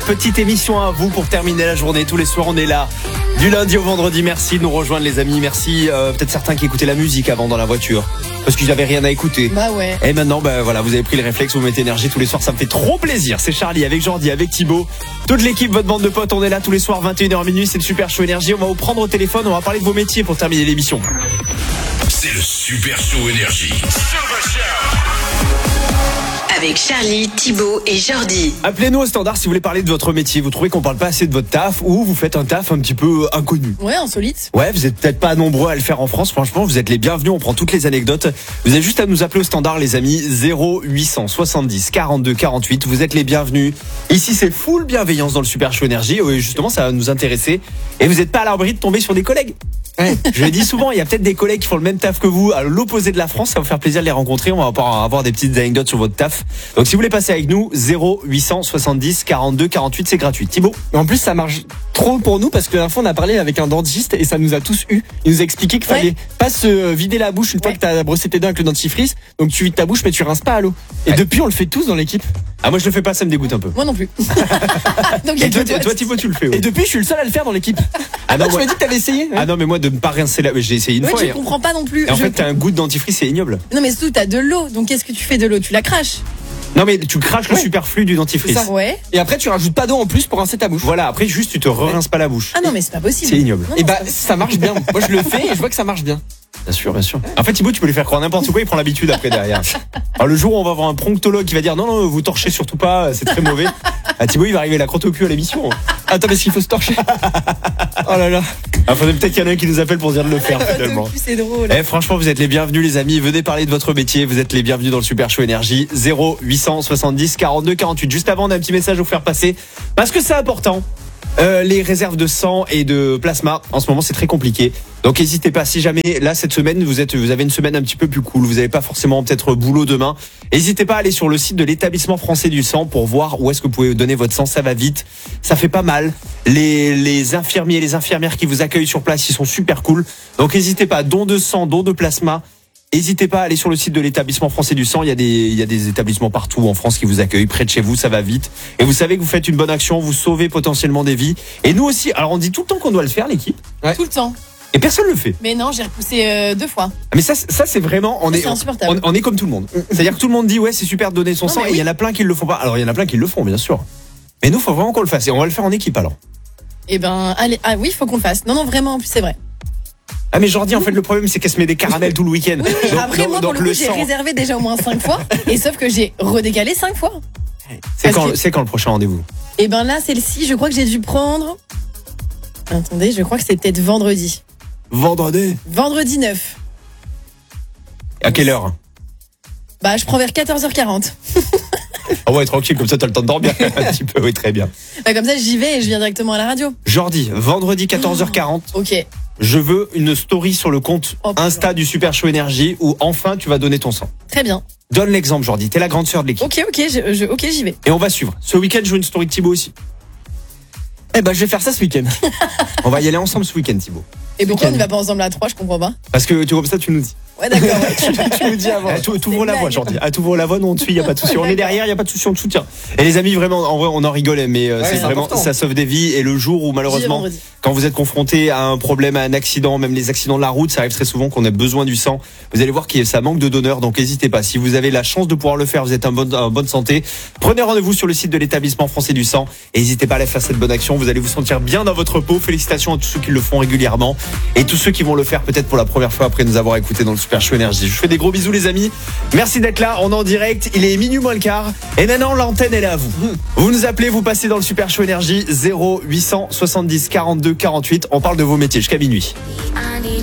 Petite émission à vous pour terminer la journée. Tous les soirs, on est là. Du lundi au vendredi, merci de nous rejoindre les amis. Merci peut-être certains qui écoutaient la musique avant dans la voiture parce qu'ils n'avaient rien à écouter. Bah ouais. Et maintenant, voilà, vous avez pris le réflexe, vous mettez énergie tous les soirs, ça me fait trop plaisir. C'est Charlie avec Jordi, avec Thibaut, toute l'équipe, votre bande de potes, on est là tous les soirs 21h minuit, c'est le Super Show Énergie. On va vous prendre au téléphone, on va parler de vos métiers pour terminer l'émission. C'est le Super Show Énergie. Avec Charlie, Thibaut et Jordi. Appelez-nous au standard si vous voulez parler de votre métier. Vous trouvez qu'on parle pas assez de votre taf ou vous faites un taf un petit peu inconnu. Ouais, insolite. Ouais, vous êtes peut-être pas nombreux à le faire en France. Franchement, vous êtes les bienvenus. On prend toutes les anecdotes. Vous avez juste à nous appeler au standard, les amis. 0870 42 48. Vous êtes les bienvenus. Ici, c'est full bienveillance dans le Super Show Énergie. Et justement, ça va nous intéresser. Et vous n'êtes pas à l'abri de tomber sur des collègues. Ouais. Je le dis souvent, il y a peut-être des collègues qui font le même taf que vous à l'opposé de la France. Ça va vous faire plaisir de les rencontrer. On va avoir des petites anecdotes sur votre taf. Donc si vous voulez passer avec nous, 0870 42 48, c'est gratuit. Thibaut. En plus, ça marche trop pour nous parce que la dernière fois on a parlé avec un dentiste et ça nous a tous eu. Il nous a expliqué qu'il fallait pas se vider la bouche une fois que t'as brossé tes dents avec le dentifrice. Donc tu vides ta bouche mais tu rinces pas à l'eau. Et depuis on le fait tous dans l'équipe. Ah moi je le fais pas, ça me dégoûte un peu. Moi non plus. Donc, et toi Thibaut tu le fais. Ouais. Et depuis je suis le seul à le faire dans l'équipe. Ah non, tu m'as dit que t'avais essayé. Ah non mais moi de ne pas rincer la, j'ai essayé une fois. Je comprends pas non plus. Et en fait t'as un goût de dentifrice, c'est ignoble. Non mais surtout t'as de l'eau, donc qu'est-ce que tu fais de l'eau? Tu la craches? Non mais tu craches le superflu du dentifrice. Ça, ouais. Et après tu rajoutes pas d'eau en plus pour rincer ta bouche. Voilà, après juste tu te rinces pas la bouche. Ah non mais c'est pas possible. C'est ignoble. Et ça marche bien. Moi je le fais et je vois que ça marche bien. Bien sûr, bien sûr. En fait Thibaut tu peux lui faire croire n'importe quoi, il prend l'habitude après derrière. Alors le jour où on va avoir un pronctologue qui va dire non vous torchez surtout pas, c'est très mauvais. Ah Thibaut il va arriver la crotte au cul à l'émission. Attends mais s'il faut se torcher. Oh là là. Ah, faudrait peut-être qu'il y en a un qui nous appelle pour dire de le faire finalement. C'est drôle. Franchement vous êtes les bienvenus les amis, venez parler de votre métier, vous êtes les bienvenus dans le Super Show Énergie. 0870 42 48. Juste avant on a un petit message à vous faire passer parce que c'est important. Les réserves de sang et de plasma en ce moment c'est très compliqué. Donc n'hésitez pas, si jamais là cette semaine vous avez une semaine un petit peu plus cool, vous n'avez pas forcément peut-être boulot demain, n'hésitez pas à aller sur le site de l'établissement français du sang pour voir où est-ce que vous pouvez donner votre sang, ça va vite, ça fait pas mal. Les infirmiers et les infirmières qui vous accueillent sur place, ils sont super cool. Donc n'hésitez pas, don de sang, don de plasma. N'hésitez pas à aller sur le site de l'établissement français du sang. Il y a des établissements partout en France qui vous accueillent près de chez vous. Ça va vite. Et vous savez que vous faites une bonne action. Vous sauvez potentiellement des vies. Et nous aussi. Alors on dit tout le temps qu'on doit le faire, l'équipe. Ouais. Tout le temps. Et personne le fait. Mais non, j'ai repoussé 2 fois. Mais ça c'est vraiment, on est comme tout le monde. C'est-à-dire que tout le monde dit ouais c'est super de donner son sang. Et il y en a plein qui le font pas. Alors il y en a plein qui le font bien sûr. Mais nous faut vraiment qu'on le fasse. Et on va le faire en équipe alors. Eh ben allez, oui il faut qu'on le fasse. Non vraiment en plus c'est vrai. Ah mais Jordi en fait le problème c'est qu'elle se met des caramels tout le week-end. Oui, après moi pour le coup j'ai réservé déjà au moins 5 fois. Et sauf que j'ai redécalé 5 fois. C'est quand le prochain rendez-vous? Eh ben là c'est le 6, je crois que j'ai dû prendre. Attendez, je crois que c'est peut-être vendredi. Vendredi 9. À quelle heure? Bah je prends vers 14h40. Ah ouais tranquille, comme ça t'as le temps de dormir un petit peu, oui très bien. Bah comme ça j'y vais et je viens directement à la radio. Jordi, vendredi 14h40. Ok. Je veux une story sur le compte Insta du Super Show Énergie où enfin tu vas donner ton sang. Très bien. Donne l'exemple Jordi, t'es la grande sœur de l'équipe. Ok, j'y vais. Et on va suivre. Ce week-end je veux une story de Thibaut aussi. Eh ben je vais faire ça ce week-end. On va y aller ensemble ce week-end Thibaut. Et pourquoi on ne va pas ensemble à 3, je comprends pas. Parce que tu comme ça tu nous dis. Ouais d'accord, ouais. tu nous dis avant. T'ouvres la voie Jordi. T'ouvres la voie, nous on te suit, y a pas de souci. On est derrière, y a pas de souci, on te soutient. Et les amis vraiment en vrai on en rigolait mais c'est vraiment important. Ça sauve des vies et le jour où malheureusement quand vous êtes confronté à un problème, à un accident, même les accidents de la route, ça arrive très souvent qu'on a besoin du sang. Vous allez voir que ça manque de donneurs donc n'hésitez pas. Si vous avez la chance de pouvoir le faire, vous êtes en bonne santé, prenez rendez-vous sur le site de l'établissement français du sang et n'hésitez pas à aller faire cette bonne action, vous allez vous sentir bien dans votre peau. Félicitations à tous ceux qui le font régulièrement et tous ceux qui vont le faire peut-être pour la première fois après nous avoir écouté dans le Super Show Énergie. Je vous fais des gros bisous les amis. Merci d'être là, on est en direct, il est minuit moins le quart et maintenant l'antenne elle est à vous. Vous nous appelez, vous passez dans le Super Show Énergie 0870 42 48. On parle de vos métiers jusqu'à minuit.